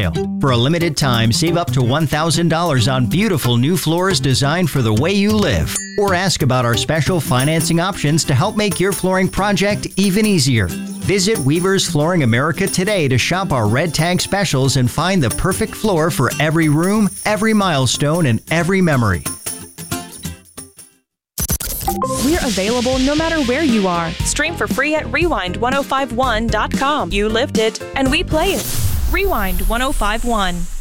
sale. For a limited time, save up to $1,000 on beautiful new floors designed for the way you live. Or ask about our special financing options to help make your flooring project even easier. Visit Weaver's Flooring America today to shop our red tag specials and find the perfect floor for every room, every milestone, and every memory. We're available no matter where you are. Stream for free at rewind1051.com. You lived it, and we play it. Rewind 1051.